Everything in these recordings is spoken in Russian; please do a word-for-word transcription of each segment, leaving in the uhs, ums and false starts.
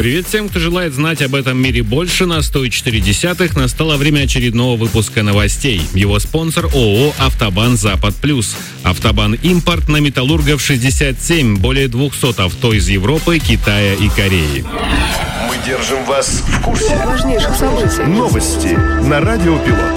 Привет всем, кто желает знать об этом мире больше. На сто четыре десятых настало время очередного выпуска новостей. Его спонсор ООО «Автобан Запад Плюс». «Автобан Импорт» на Металлургов шестьдесят семь. Более двухсот авто из Европы, Китая и Кореи. Мы держим вас в курсе важнейших событий. Новости на Радио Пилот.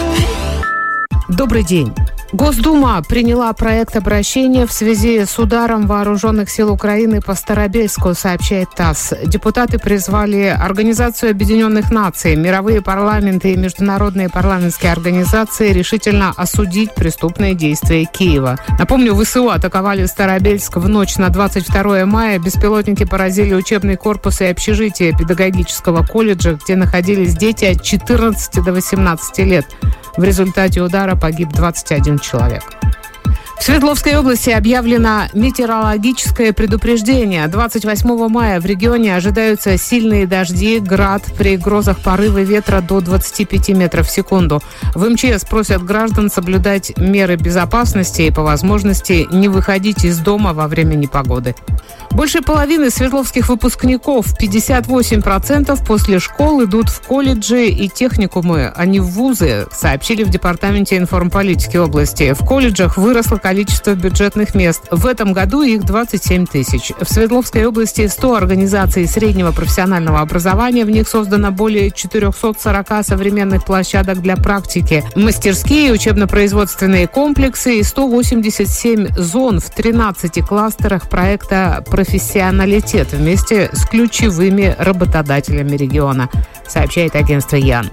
Добрый день. Госдума приняла проект обращения в связи с ударом вооруженных сил Украины по Старобельску, сообщает ТАСС. Депутаты призвали Организацию Объединенных Наций, мировые парламенты и международные парламентские организации решительно осудить преступные действия Киева. Напомню, ВСУ атаковали Старобельск в ночь на двадцать второе мая. Беспилотники поразили учебный корпус и общежитие педагогического колледжа, где находились дети от четырнадцати до восемнадцати лет. В результате удара погиб двадцать один человек. В Свердловской области объявлено метеорологическое предупреждение. двадцать восьмого мая в регионе ожидаются сильные дожди, град, при грозах порывы ветра до двадцати пяти метров в секунду. В МЧС просят граждан соблюдать меры безопасности и по возможности не выходить из дома во время непогоды. Больше половины свердловских выпускников, пятьдесят восемь процентов, после школ идут в колледжи и техникумы, а не в вузы, сообщили в Департаменте информполитики области. В колледжах выросло количество бюджетных мест. В этом году их двадцать семь тысяч. В Свердловской области сто организаций среднего профессионального образования. В них создано более четырехсот сорока современных площадок для практики. Мастерские, учебно-производственные комплексы и сто восемьдесят семь зон в тринадцати кластерах проекта «Профессионалитет» вместе с ключевыми работодателями региона, сообщает агентство Ян.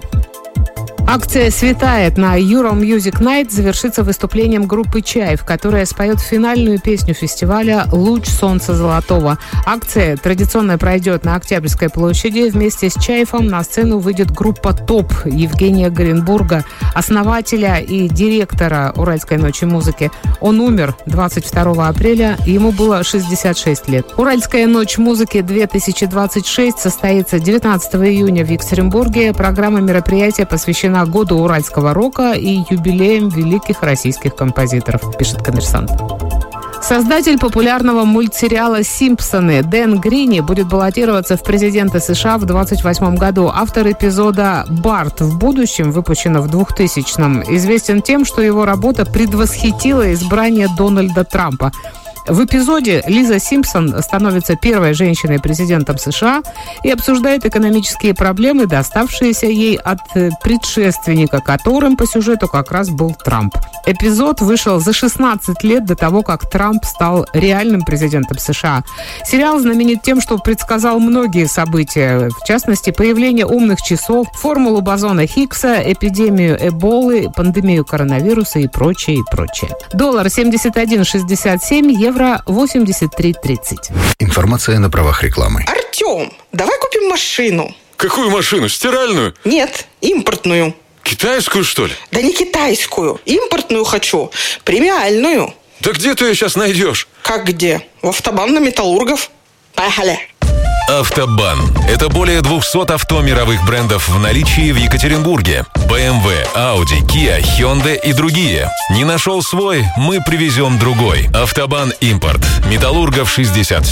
Акция «Светает» на Euro Music Night завершится выступлением группы «Чайф», которая споет финальную песню фестиваля «Луч солнца золотого». Акция традиционно пройдет на Октябрьской площади. Вместе с «Чайфом» на сцену выйдет группа «Топ» Евгения Горенбурга, основателя и директора «Уральской ночи музыки». Он умер двадцать второго апреля, ему было шестьдесят шесть лет. «Уральская ночь музыки две тысячи двадцать шесть» состоится девятнадцатого июня в Екатеринбурге. Программа мероприятия посвящена году уральского рока и юбилеям великих российских композиторов, пишет «Коммерсант». Создатель популярного мультсериала «Симпсоны» Дэн Грини будет баллотироваться в президенты США в двадцать восьмом году. Автор эпизода «Барт в будущем», выпущенного в двухтысячном, известен тем, что его работа предвосхитила избрание Дональда Трампа. В эпизоде Лиза Симпсон становится первой женщиной-президентом США и обсуждает экономические проблемы, доставшиеся ей от предшественника, которым по сюжету как раз был Трамп. Эпизод вышел за шестнадцать лет до того, как Трамп стал реальным президентом США. Сериал знаменит тем, что предсказал многие события, в частности, появление умных часов, формулу бозона Хиггса, эпидемию Эболы, пандемию коронавируса и прочее, и прочее. Доллар семьдесят один шестьдесят семь, евро восемьдесят три тридцать. Информация на правах рекламы. Артем, давай купим машину. Какую машину? Стиральную? Нет, импортную. Китайскую, что ли? Да не китайскую. Импортную хочу. Премиальную. Да где ты ее сейчас найдешь? Как где? В Автобан на Металлургов. Поехали. Автобан. Это более двухсот авто мировых брендов в наличии в Екатеринбурге. бэ эм вэ, Audi, Kia, Hyundai и другие. Не нашел свой? Мы привезем другой. Автобан Импорт. Металлургов шестьдесят